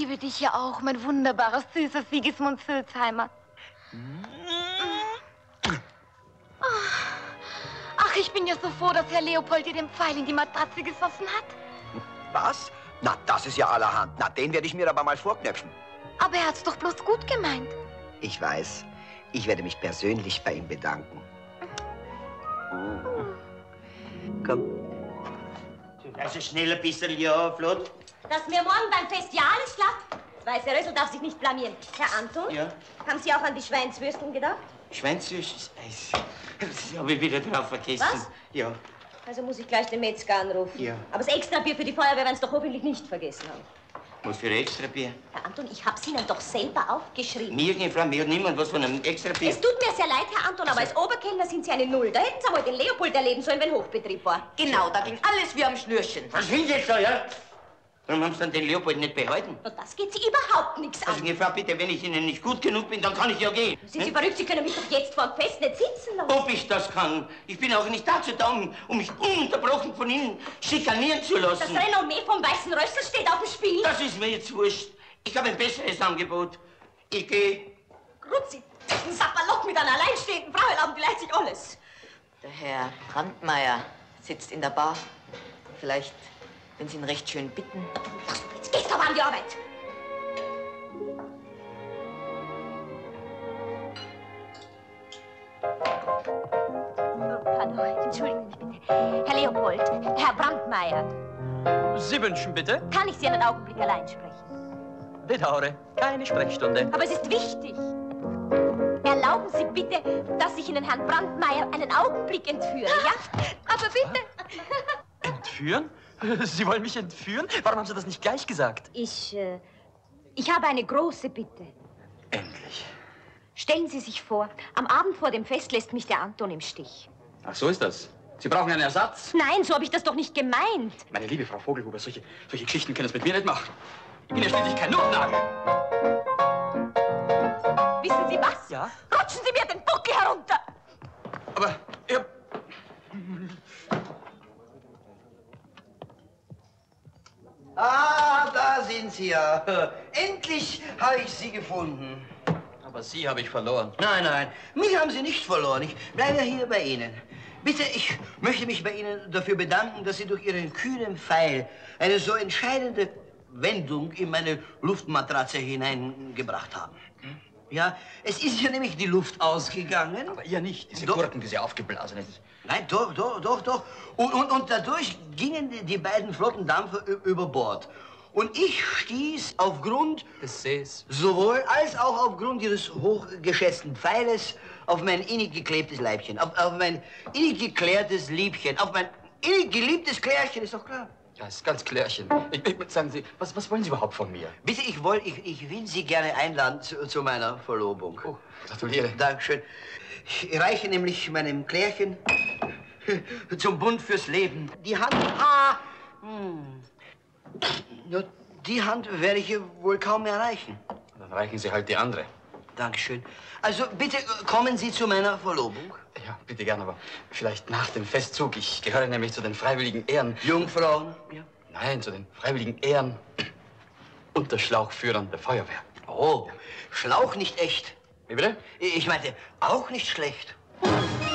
liebe dich ja auch, mein wunderbarer, süßer Sigismund Sülzheimer. Ach, ich bin ja so froh, dass Herr Leopold dir den Pfeil in die Matratze geschossen hat. Was? Na, das ist ja allerhand. Na, den werde ich mir aber mal vorknöpfen. Aber er hat's doch bloß gut gemeint. Ich weiß. Ich werde mich persönlich bei ihm bedanken. Komm. Also schnell ein bisschen, ja, flott. Dass mir morgen beim Fest ja alles klappt. Weißer Rössel darf sich nicht blamieren. Herr Anton? Ja? Haben Sie auch an die Schweinswürsten gedacht? Schweinswürst? Das habe ich wieder drauf vergessen. Was? Ja. Also muss ich gleich den Metzger anrufen. Ja. Aber das Extrabier für die Feuerwehr werden Sie doch hoffentlich nicht vergessen haben. Was für ein Extrabier? Herr Anton, ich hab's Ihnen doch selber aufgeschrieben. Mir, Frau, mir hat niemand was von einem Extrabier. Es tut mir sehr leid, Herr Anton, aber als Oberkellner sind Sie eine Null. Da hätten Sie einmal den Leopold erleben sollen, wenn Hochbetrieb war. Genau, da ging alles wie am Schnürchen. Was will jetzt da, ja? Warum haben Sie dann den Leopold nicht behalten? Und das geht Sie überhaupt nichts an. Also, Frau, bitte, wenn ich Ihnen nicht gut genug bin, dann kann ich ja gehen. Sind Sie verrückt? Sie können mich doch jetzt vor dem Fest nicht sitzen lassen. Ob ich das kann? Ich bin auch nicht dazu da, um mich ununterbrochen von Ihnen schikanieren zu Das lassen. Renommee vom Weißen Rössel steht auf dem Spiel. Das ist mir jetzt wurscht. Ich habe ein besseres Angebot. Ich gehe. Grutzi, ein Sapperloch mit einer alleinstehenden Frau erlauben vielleicht sich alles. Der Herr Brandmeier sitzt in der Bar. Vielleicht, wenn Sie ihn recht schön bitten. Jetzt gehst du aber an die Arbeit. Pardon, entschuldigen Sie bitte. Herr Leopold, Herr Brandmeier, Sie wünschen bitte? kann ich Sie einen Augenblick allein sprechen? Bedauere, keine Sprechstunde. Aber es ist wichtig. Erlauben Sie bitte, dass ich Ihnen Herrn Brandmeier einen Augenblick entführe, ja? Aber bitte. Entführen? Sie wollen mich entführen? Warum haben Sie das nicht gleich gesagt? Ich habe eine große Bitte. Endlich. Stellen Sie sich vor, am Abend vor dem Fest lässt mich der Anton im Stich. Ach, so ist das. Sie brauchen einen Ersatz? Nein, so habe ich das doch nicht gemeint. Meine liebe Frau Vogelhuber, solche Geschichten können es mit mir nicht machen. Ich bin ja schließlich kein Notnagel. Wissen Sie was? Ja? Rutschen Sie mir den Buckel herunter! Aber, Ah, da sind Sie ja. Endlich habe ich Sie gefunden. Aber Sie habe ich verloren. Nein, nein, mich haben Sie nicht verloren. Ich bleibe hier bei Ihnen. Bitte, ich möchte mich bei Ihnen dafür bedanken, dass Sie durch Ihren kühnen Pfeil eine so entscheidende Wendung in meine Luftmatratze hineingebracht haben. Ja, es ist ja nämlich die Luft ausgegangen. Aber ihr nicht, diese Doch. Gurken, diese aufgeblasenen. Nein, doch. Und dadurch gingen die beiden Flottendampfer über Bord. Und ich stieß aufgrund Des Sees. sowohl als auch aufgrund Ihres hochgeschätzten Pfeiles auf mein innig geklebtes Leibchen, auf mein innig geklärtes Liebchen, auf mein innig geliebtes Klärchen, ist doch klar. Ja, ist ganz klärchen. Sagen Sie, was wollen Sie überhaupt von mir? Bitte, ich will Sie gerne einladen zu meiner Verlobung. Oh, gratuliere. Dankeschön. Ich reiche nämlich meinem Klärchen zum Bund fürs Leben die Hand. Nur die Hand werde ich wohl kaum mehr erreichen. Dann reichen Sie halt die andere. Dankeschön. Also bitte kommen Sie zu meiner Verlobung. Ja, bitte gern, aber vielleicht nach dem Festzug. Ich gehöre nämlich zu den freiwilligen Ehren. Jungfrauen? Ja. Nein, zu den freiwilligen Ehren unter Schlauchführern der Feuerwehr. Oh, Schlauch nicht echt. Wie bitte? Ich meinte, auch nicht schlecht.